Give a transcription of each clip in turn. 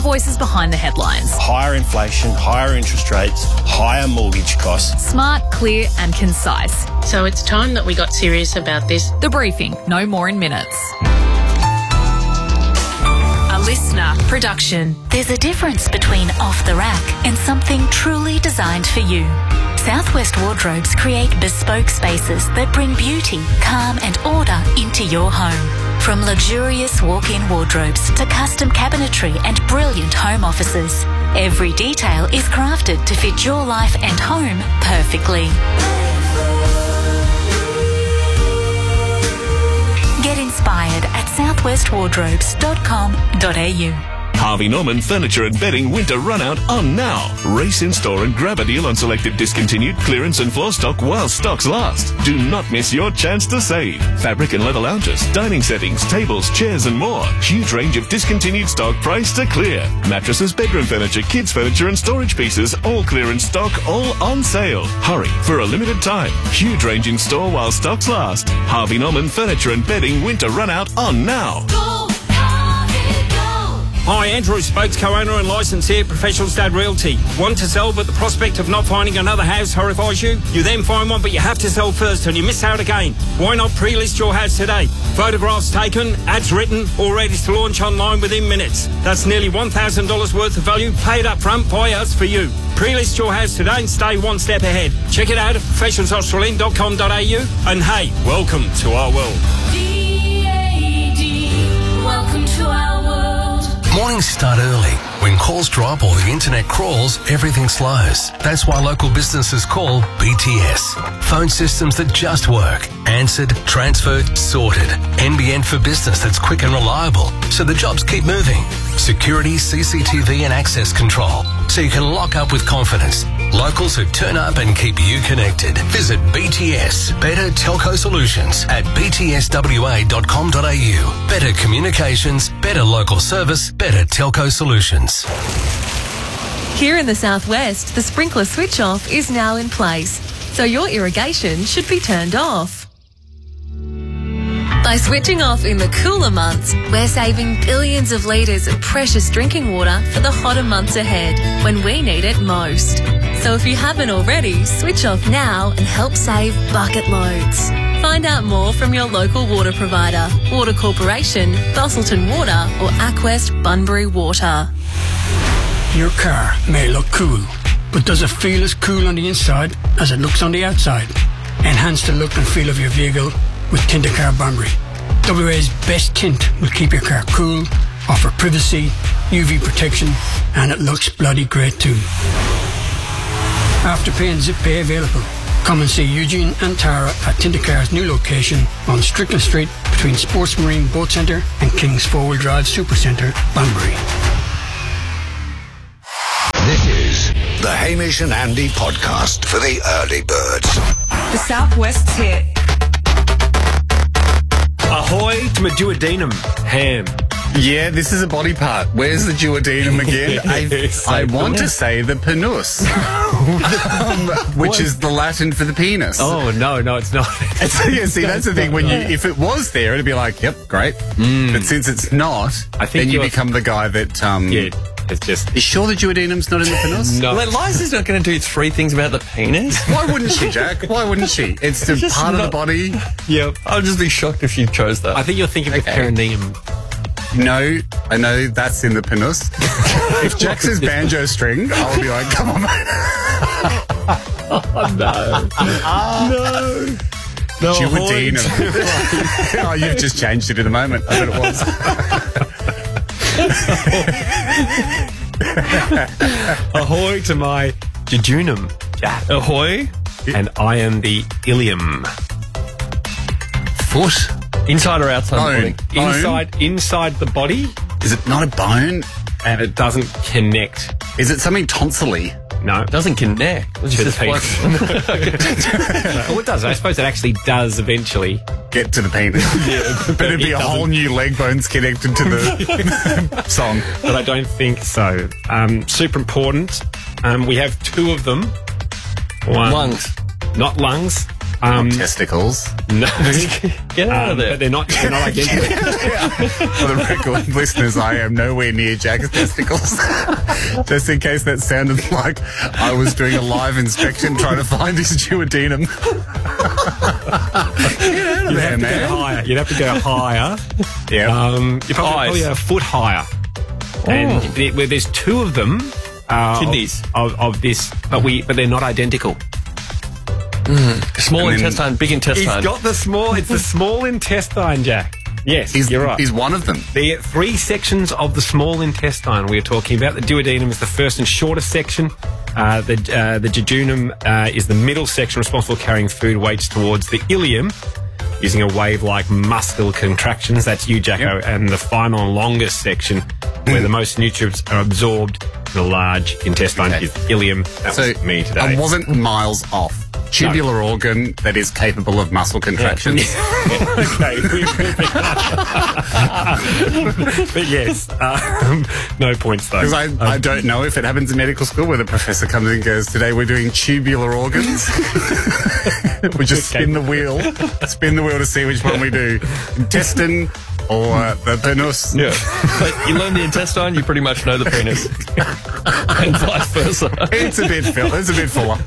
voices behind the headlines. Higher inflation, higher interest rates, higher mortgage costs. Smart, clear and concise. So it's time that we got serious about this. The Briefing, no more in minutes. A listener production. There's a difference between off the rack and something truly designed for you. Southwest Wardrobes create bespoke spaces that bring beauty, calm and order into your home. From luxurious walk-in wardrobes to custom cabinetry and brilliant home offices, every detail is crafted to fit your life and home perfectly. Get inspired at southwestwardrobes.com.au. Harvey Norman Furniture and Bedding Winter Runout on now. Race in store and grab a deal on selected discontinued clearance and floor stock while stocks last. Do not miss your chance to save. Fabric and leather lounges, dining settings, tables, chairs and more. Huge range of discontinued stock priced to clear. Mattresses, bedroom furniture, kids furniture and storage pieces, all clearance stock, all on sale. Hurry, for a limited time. Huge range in store while stocks last. Harvey Norman Furniture and Bedding Winter Runout on now. Hi, Andrew Spokes, co-owner and licensee at Professional Stud Realty. Want to sell, but the prospect of not finding another house horrifies you? You then find one, but you have to sell first and you miss out again. Why not pre-list your house today? Photographs taken, ads written, all ready to launch online within minutes. That's nearly $1,000 worth of value paid up front by us for you. Pre-list your house today and stay one step ahead. Check it out at professionalsaustralian.com.au and hey, welcome to our world. DAD, welcome to our world. Mornings start early. When calls drop or the internet crawls, everything slows. That's why local businesses call BTS. Phone systems that just work. Answered, transferred, sorted. NBN for business that's quick and reliable, so the jobs keep moving. Security, CCTV and access control, so you can lock up with confidence. Locals who turn up and keep you connected. Visit BTS, Better Telco Solutions at btswa.com.au. Better communications, better local service, better telco solutions. Here in the southwest, the sprinkler switch off is now in place, so your irrigation should be turned off. By switching off in the cooler months, we're saving billions of litres of precious drinking water for the hotter months ahead, when we need it most. So if you haven't already, switch off now and help save bucket loads. Find out more from your local water provider, Water Corporation, Busselton Water or Aquest Bunbury Water. Your car may look cool, but does it feel as cool on the inside as it looks on the outside? Enhance the look and feel of your vehicle with Tintacar Bunbury. WA's best tint will keep your car cool, offer privacy, UV protection, and it looks bloody great too. Afterpay and ZipPay available. Come and see Eugene and Tara at Tintacar's new location on Strickland Street between Sports Marine Boat Centre and King's 4-Wheel Drive Supercentre, Bunbury. This is the Hamish and Andy podcast for the early birds. The Southwest's hit. Ahoy to my duodenum ham. Yeah, this is a body part. Where's the duodenum again? I want to say the penus, which is the Latin for the penis. Oh, no, it's not. Yeah, see, that's the thing. If it was there, it'd be like, yep, great. But since it's not, then you become the guy that... it's just... You sure the duodenum's not in the penus? No. Liza's not going to do 3 things about the penis. Why wouldn't she, Jack? Why wouldn't she? It's the part of the body. Yeah, I'd just be shocked if she chose that. I think you're thinking of the perineum. No, I know that's in the penus. If Jack says banjo string, I'll be like, come on, mate. Oh, no. No, duodenum. Oh, you've just changed it in a moment. I bet it was. Ahoy to my jejunum. Ahoy. And I am the ilium. Foot. Inside or outside the body? Inside the body. Is it not a bone? And it doesn't connect. Is it something tonsilly? No. It doesn't connect. To the penis. Well, it does. I suppose it actually does eventually get to the penis. Yeah, but it'd be a whole new leg bones connected to the song. But I don't think so. Super important. We have 2 of them. Lungs. Not lungs. Testicles. No. Get out of there. But they're not identical. For the record, listeners, I am nowhere near Jack's testicles. Just in case that sounded like I was doing a live inspection trying to find his duodenum. Get out of there, man. You'd have to go higher. Yeah. You're probably a foot higher. And where there's two of them. Kidneys. Of this, but they're not identical. Small intestine, big intestine. He's got it's the small intestine, Jack. Yes, you're right. He's one of them. The three sections of the small intestine we're talking about. The duodenum is the first and shortest section. The jejunum is the middle section, responsible for carrying food weights towards the ileum, using a wave-like muscular contractions. That's you, Jacko. Yep. And the final and longest section, where the most nutrients are absorbed, the large intestine is ileum. That was me today. I wasn't miles off. Tubular organ that is capable of muscle contractions. Okay. But yes, no points though. Because I don't know if it happens in medical school where the professor comes in and goes, today we're doing tubular organs. We just spin the wheel to see which one we do. Intestine or the penis. Yeah. But you learn the intestine, you pretty much know the penis. And vice versa. It's a bit fuller.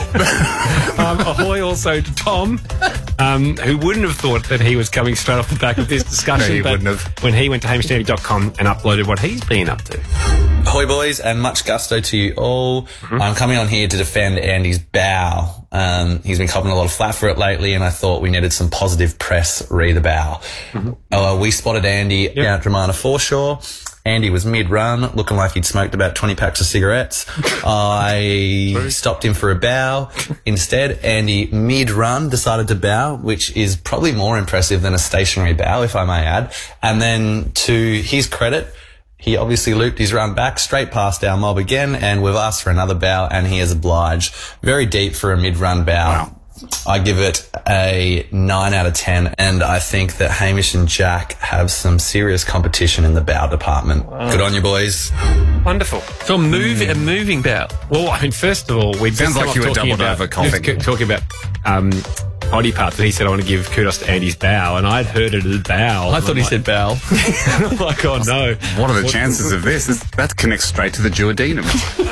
Ahoy also to Tom, who wouldn't have thought that he was coming straight off the back of this discussion. No, he wouldn't have. When he went to hamishandy.com and uploaded what he's been up to. Ahoy, boys, and much gusto to you all. I'm coming on here to defend Andy's bow. He's been copping a lot of flack for it lately, and I thought we needed some positive press re the bow. We spotted Andy out Dramana foreshore. Andy was mid-run, looking like he'd smoked about 20 packs of cigarettes. I stopped him for a bow. Instead, Andy, mid-run, decided to bow, which is probably more impressive than a stationary bow, if I may add. And then, to his credit, he obviously looped his run back straight past our mob again, and we've asked for another bow, and he has obliged. Very deep for a mid-run bow. Wow. I give it a 9 out of 10, and I think that Hamish and Jack have some serious competition in the bow department. Wow. Good on you, boys. Wonderful. So a moving bow. Well, I mean, first of all, we sounds like you were doubled over coughing. Talking about body parts, and he said, I want to give kudos to Andy's bow, and I'd heard it as bow. I thought he said bow. I'm like, oh no. What are the chances of this? That connects straight to the duodenum.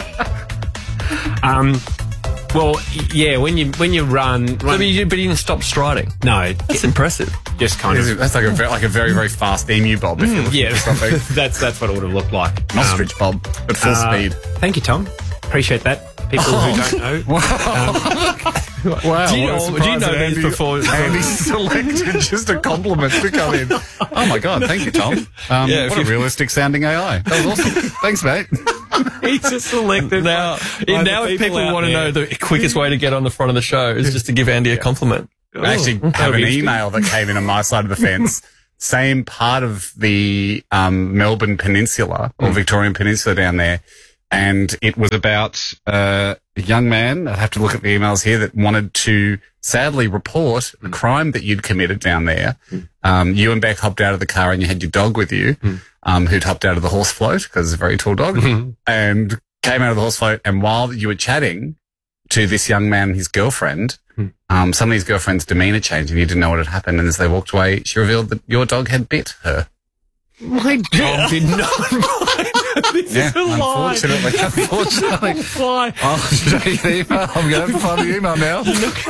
Well, yeah, when you run... But you didn't stop striding. No. That's impressive. Just kind of... That's like a very, very fast emu bob. If you're looking for something. That's what it would have looked like. Ostrich bob, at full speed. Thank you, Tom. Appreciate that. People who don't know. Wow. Do you know these before? Andy selected just a compliment to come in. Oh my God, thank you, Tom. What a realistic sounding AI. That was awesome. Thanks, mate. He's just selected. Now if people want to know the quickest way to get on the front of the show is just to give Andy a compliment. I actually have an email that came in on my side of the fence. Same part of the Melbourne Peninsula or Victorian Peninsula down there. And it was about a young man, I'd have to look at the emails here, that wanted to sadly report the crime that you'd committed down there. You and Beck hopped out of the car and you had your dog with you, who'd hopped out of the horse float because it's a very tall dog, and came out of the horse float. And while you were chatting to this young man and his girlfriend, some of his girlfriend's demeanour changed and you didn't know what had happened. And as they walked away, she revealed that your dog had bit her. My dog did not mind. This is a lie. Unfortunately. Why? Oh, should I get the email? I'm going to have to find the email now.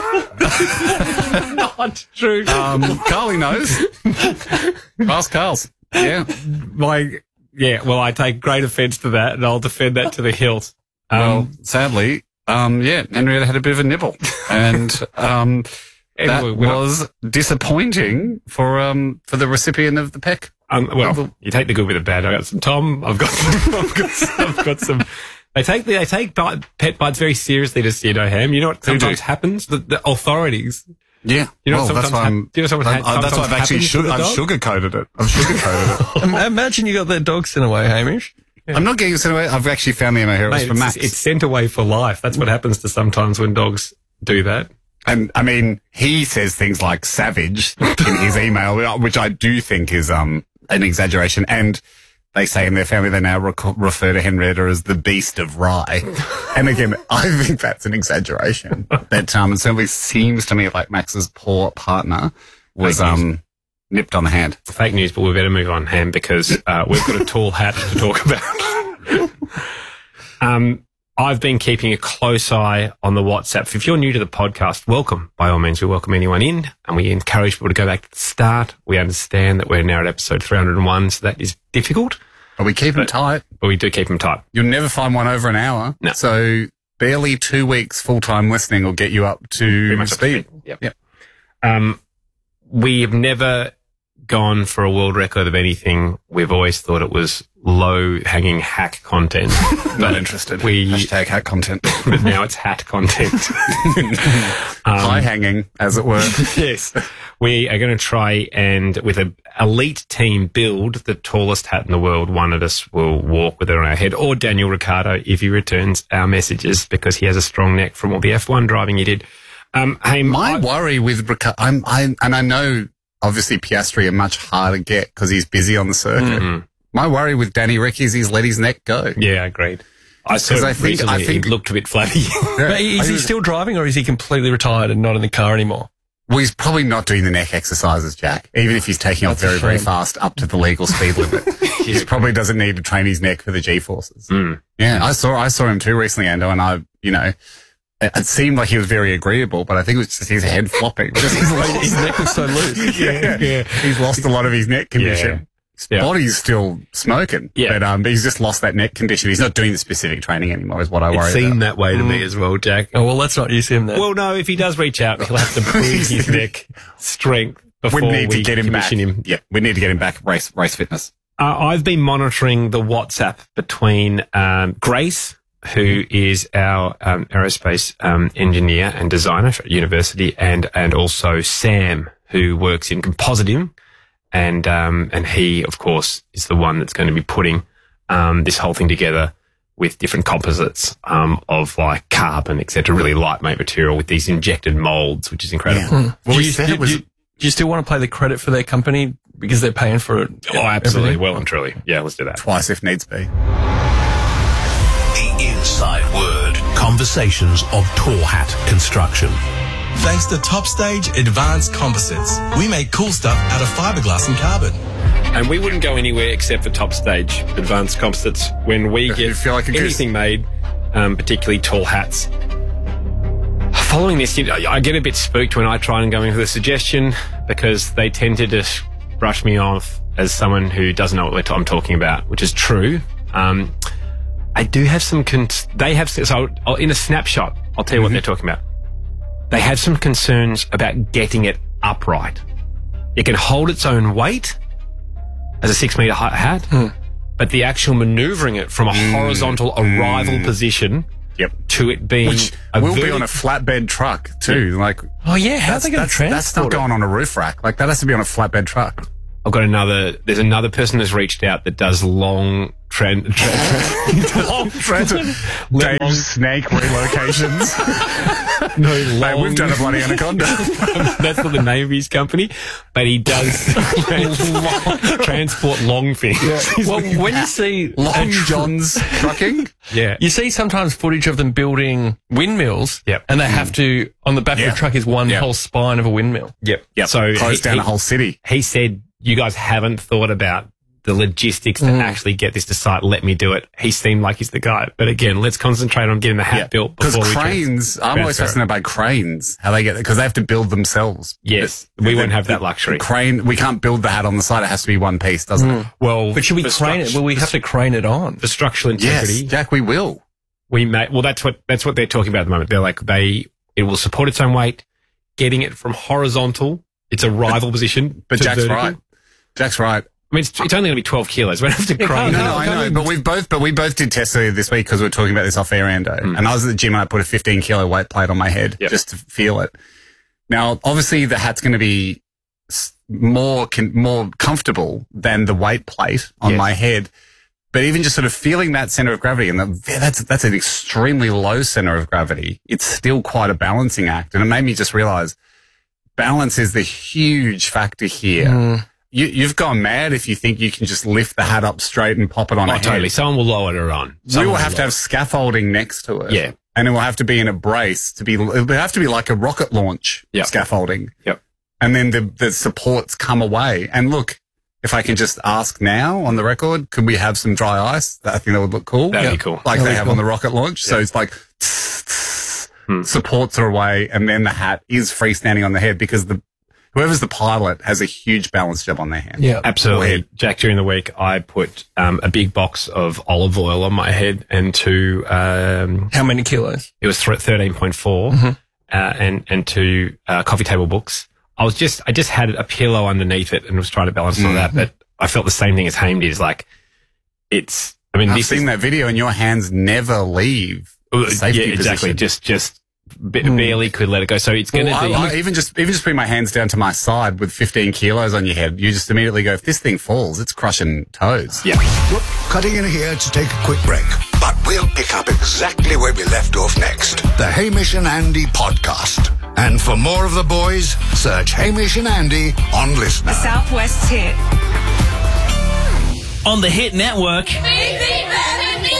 Not true. Carly knows. Ask Carl's. Yeah. Well, I take great offence to that, and I'll defend that to the hilt. Sadly, Henrietta had a bit of a nibble, and that was disappointing for the recipient of the peck. You take the good with the bad. I got some Tom. I've got some. They take pet bites very seriously, just Ham. You know what sometimes happens? The authorities. Yeah. You know that's why I've actually sugar-coated it. I've sugar-coated it. Imagine you got that dog sent away, Hamish. Yeah. I'm not getting it sent away. I've actually found the email here. It was for Max. It's sent away for life. That's what happens to sometimes when dogs do that. And I mean, he says things like savage in his email, which I do think is an exaggeration. And they say in their family they now refer to Henrietta as the Beast of Rye. And again, I think that's an exaggeration. That it certainly seems to me like Max's poor partner was nipped on the hand. Fake news, but we better move on, Ham, because we've got a tall hat to talk about. I've been keeping a close eye on the WhatsApp. If you're new to the podcast, welcome. By all means, we welcome anyone in, and we encourage people to go back to the start. We understand that we're now at episode 301, so that is difficult. But we keep them tight. But we do keep them tight. You'll never find one over an hour. No. So barely 2 weeks full-time listening will get you up to speed. Yep. We have never gone for a world record of anything. We've always thought it was low-hanging hack content. Not interested. Hashtag hack content. But now it's hat content. High-hanging, as it were. Yes. We are going to try and, with an elite team, build the tallest hat in the world. One of us will walk with it on our head, or Daniel Ricciardo, if he returns our messages, because he has a strong neck from all the F1 driving he did. My worry with Ricciardo, and I know obviously Piastri a much harder get because he's busy on the circuit. Mm-hmm. My worry with Danny Rick is he's let his neck go. Yeah, agreed. I think he looked a bit flabby. Is he still driving, or is he completely retared and not in the car anymore? Well, he's probably not doing the neck exercises, Jack, even if he's taking off very, very fast up to the legal speed limit. He probably doesn't need to train his neck for the G-forces. Mm. Yeah, I saw him too recently, Ando, and it seemed like he was very agreeable, but I think it was just his head flopping. His neck was so loose. Yeah. He's lost a lot of his neck condition. His body's still smoking, but he's just lost that neck condition. He's not doing the specific training anymore, is what I worry about. It seemed that way to me as well, Jack. Oh, well, let's not use him then. Well, no, if he does reach out, he'll have to prove his neck strength before we need to get him back. Yeah, we need to get him back race fitness. I've been monitoring the WhatsApp between Grace, who is our aerospace engineer and designer at university, and also Sam, who works in compositing. And he, of course, is the one that's going to be putting this whole thing together with different composites of like carbon, etc., really lightweight material with these injected molds, which is incredible. Yeah. Well, do you still want to play the credit for their company because they're paying for it? Oh, absolutely. Well and truly. Yeah, let's do that. Twice if needs be. The inside word. Conversations of Tall Hat Construction. Thanks to Top Stage Advanced Composites, we make cool stuff out of fiberglass and carbon. And we wouldn't go anywhere except for Top Stage Advanced Composites when we get anything made, particularly tall hats. Following this, I get a bit spooked when I try and go in for the suggestion because they tend to just brush me off as someone who doesn't know what I'm talking about, which is true. I do have some... So in a snapshot, I'll tell you what they're talking about. They have some concerns about getting it upright. It can hold its own weight as a 6 metre hat, but the actual manoeuvring it from a horizontal arrival position to it being... Which will be on a flatbed truck too. Yeah. Like, oh yeah, how are they going to transport That's not going on a roof rack. Like that has to be on a flatbed truck. I've got there's another person that's reached out that does long Dave's snake relocations. No, we've done a bloody anaconda. That's not the name of his company, but he does transport long things. Yeah. Well, when you see Long John's trucking, you see sometimes footage of them building windmills, and they have to, on the back of the truck is one whole spine of a windmill. So close down a whole city. He said, you guys haven't thought about the logistics to actually get this to site. Let me do it. He seemed like he's the guy. But again, let's concentrate on getting the hat built before we... Because cranes, I'm always fascinated by cranes, how they get it, because they have to build themselves. Yes, we won't have that luxury. We can't build the hat on the side. It has to be one piece, doesn't it? Well, but should we crane it? Well, we have to crane it on. For structural integrity. Yes, Jack, we will. We may. Well, that's what they're talking about at the moment. They're like, it will support its own weight, getting it from horizontal, its arrival position. But Jack's right. Jack's right. I mean, it's only going to be 12 kilos. We don't have to crane. No, I know. But we both did tests earlier this week because we were talking about this off air, Ando. And I was at the gym and I put a 15 kilo weight plate on my head just to feel it. Now, obviously, the hat's going to be more comfortable than the weight plate on my head. But even just sort of feeling that center of gravity, and that's an extremely low center of gravity, it's still quite a balancing act. And it made me just realize balance is the huge factor here. you've gone mad if you think you can just lift the hat up straight and pop it on a head. Totally. Someone will lower it on. We will have to have scaffolding next to it. Yeah. And it will have to be in a brace it'll have to be like a rocket launch scaffolding. Yep. And then the supports come away. And look, if I can just ask now on the record, could we have some dry ice? I think that would look cool. That'd be cool. Like they have on the rocket launch. So it's like supports are away and then the hat is freestanding on the head because whoever's the pilot has a huge balance job on their hand. Yeah, absolutely. Jack, during the week, I put a big box of olive oil on my head and two... How many kilos? It was 13.4 and two coffee table books. I just had a pillow underneath it and was trying to balance all that, but I felt the same thing as Haim did. Like, I've seen that video and your hands never leave the safety exactly. position. Just barely could let it go. So it's going to be... even just putting my hands down to my side with 15 kilos on your head, you just immediately go, if this thing falls, it's crushing toes. Yeah. We're cutting in here to take a quick break, but we'll pick up exactly where we left off next. The Hamish and Andy podcast. And for more of the boys, search Hamish and Andy on Listener. The Southwest Hit. On the Hit Network. Beep, beep, baby.